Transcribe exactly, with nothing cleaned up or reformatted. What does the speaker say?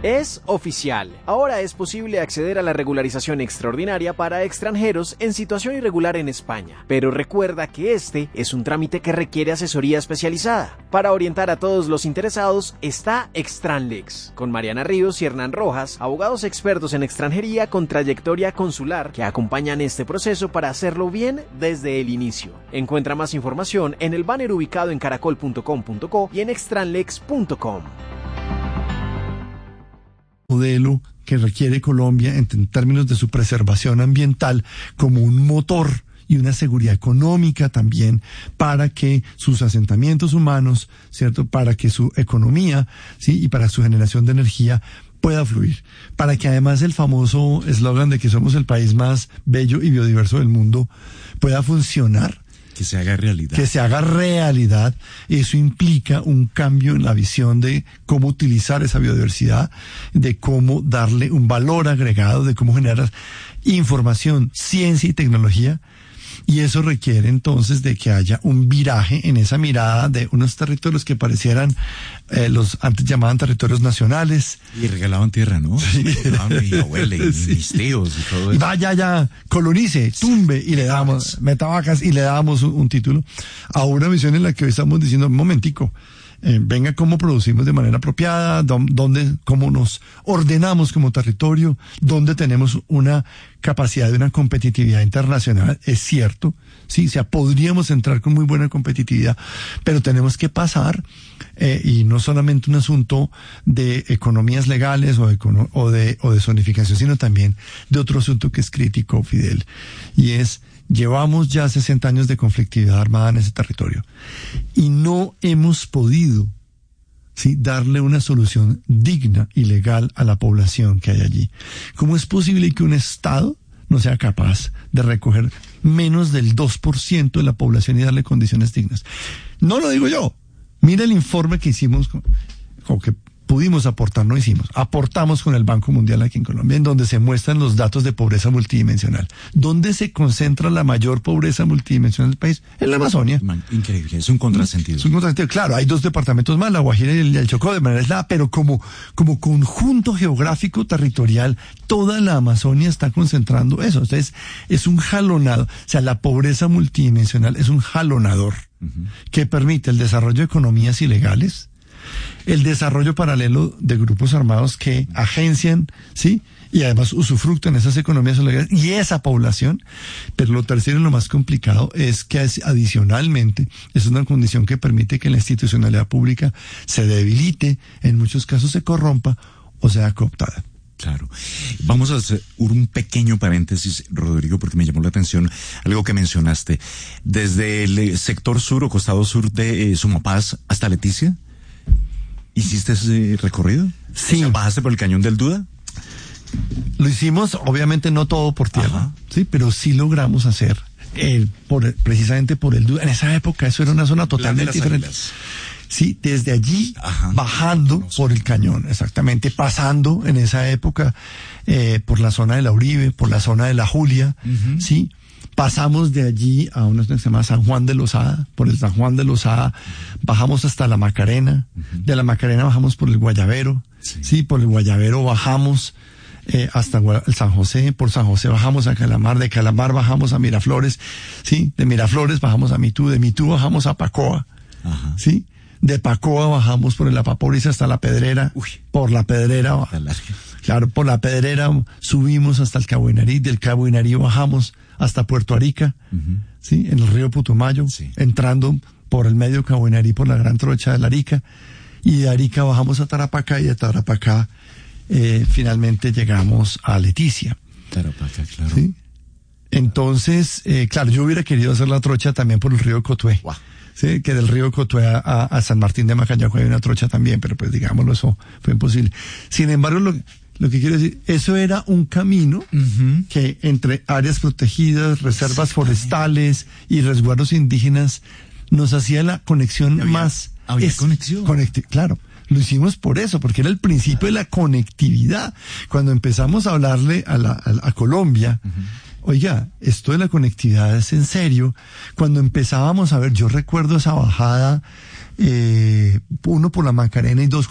Es oficial. Ahora es posible acceder a la regularización extraordinaria para extranjeros en situación irregular en España. Pero recuerda que este es un trámite que requiere asesoría especializada. Para orientar a todos los interesados está Extranlex, con Mariana Ríos y Hernán Rojas, abogados expertos en extranjería con trayectoria consular que acompañan este proceso para hacerlo bien desde el inicio. Encuentra más información en el banner ubicado en caracol punto com punto co y en extranlex punto com. Modelo que requiere Colombia en, en términos de su preservación ambiental como un motor y una seguridad económica también para que sus asentamientos humanos, ¿cierto? Para que su economía, ¿sí? Y para su generación de energía pueda fluir. Para que además el famoso eslogan de que somos el país más bello y biodiverso del mundo pueda funcionar. Que se haga realidad. Que se haga realidad. Eso implica un cambio en la visión de cómo utilizar esa biodiversidad, de cómo darle un valor agregado, de cómo generar información, ciencia y tecnología. Y eso requiere entonces de que haya un viraje en esa mirada de unos territorios que parecieran eh, los antes llamaban territorios nacionales. Y regalaban tierra, ¿no? Sí. Regalaban mi abuela y Sí. mis tíos y todo eso. Y vaya ya, colonice, tumbe y le damos, meta vacas y le damos un, un título a una misión en la que hoy estamos diciendo, un momentico, eh, venga cómo producimos de manera apropiada, dónde, cómo nos ordenamos como territorio, dónde tenemos una capacidad de una competitividad internacional, es cierto, sí, o sea, podríamos entrar con muy buena competitividad, pero tenemos que pasar, eh, y no solamente un asunto de economías legales o de, o de, o de zonificación, sino también de otro asunto que es crítico, Fidel, y es, llevamos ya sesenta años de conflictividad armada en ese territorio y no hemos podido, ¿sí?, darle una solución digna y legal a la población que hay allí. ¿Cómo es posible que un Estado no sea capaz de recoger menos del dos por ciento de la población y darle condiciones dignas? No lo digo yo. Mira el informe que hicimos, o que pudimos aportar, no hicimos, aportamos con el Banco Mundial aquí en Colombia, en donde se muestran los datos de pobreza multidimensional. ¿Dónde se concentra la mayor pobreza multidimensional del país? En la Amazonia. Man, increíble, es un contrasentido. Es un contrasentido, claro, hay dos departamentos más, la Guajira y el, el Chocó, de manera aislada, pero como, como conjunto geográfico territorial, toda la Amazonia está concentrando eso. Entonces, es un jalonado. O sea, la pobreza multidimensional es un jalonador uh-huh. que permite el desarrollo de economías ilegales, el desarrollo paralelo de grupos armados que agencian, ¿sí?, y además usufructan esas economías ilegales y esa población. Pero lo tercero y lo más complicado es que adicionalmente es una condición que permite que la institucionalidad pública se debilite, en muchos casos se corrompa o sea cooptada. Claro. Vamos a hacer un pequeño paréntesis, Rodrigo, porque me llamó la atención algo que mencionaste. Desde el sector sur o costado sur de eh, Sumapaz hasta Leticia, ¿hiciste ese recorrido? Sí. O sea, ¿bajaste por el Cañón del Duda? Lo hicimos, obviamente no todo por tierra, Ajá. sí, pero sí logramos hacer, eh, por, precisamente por el Duda. En esa época eso era una zona totalmente diferente. Águilas. Sí, desde allí, Ajá. bajando por el cañón, exactamente, pasando en esa época eh, por la zona de la Uribe, por la zona de la Julia, uh-huh. sí. Pasamos de allí a una que se llama San Juan de Lozada, por el San Juan de Lozada, bajamos hasta la Macarena, uh-huh. de la Macarena bajamos por el Guayabero, sí, sí por el Guayabero bajamos eh, hasta el San José, por San José bajamos a Calamar, de Calamar bajamos a Miraflores, sí, de Miraflores bajamos a Mitú, de Mitú bajamos a Pacoa, uh-huh. sí, de Pacoa bajamos por el Apaporiza hasta la Pedrera, Uy. por la Pedrera, claro, por la Pedrera subimos hasta el Cabo Inarí, del Cabo Inarí bajamos hasta Puerto Arica, uh-huh. sí, en el río Putumayo, sí. entrando por el medio Cabo Inarí por la gran trocha de la Arica, y de Arica bajamos a Tarapacá, y de Tarapacá eh, finalmente llegamos a Leticia. Tarapacá, claro. ¿Sí? Entonces, eh, claro, yo hubiera querido hacer la trocha también por el río Cotué. Wow. Sí, que del río Cotué a, a San Martín de Macayaco hay una trocha también, pero pues digámoslo, eso fue imposible. Sin embargo, lo, lo que quiero decir, eso era un camino uh-huh. que entre áreas protegidas, reservas forestales y resguardos indígenas nos hacía la conexión había, más... Había es, conexión. Conecti- claro, lo hicimos por eso, porque era el principio de la conectividad. Cuando empezamos a hablarle a, la, a, a Colombia... Uh-huh. Oiga, esto de la conectividad es en serio. Cuando empezábamos a ver, yo recuerdo esa bajada, eh, uno por la Macarena y dos